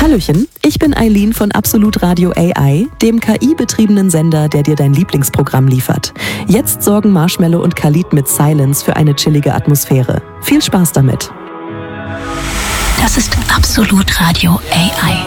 Hallöchen, ich bin Eileen von Absolut Radio AI, dem KI-betriebenen Sender, der dir dein Lieblingsprogramm liefert. Jetzt sorgen Marshmello und Khalid mit Silence für eine chillige Atmosphäre. Viel Spaß damit. Das ist Absolut Radio AI.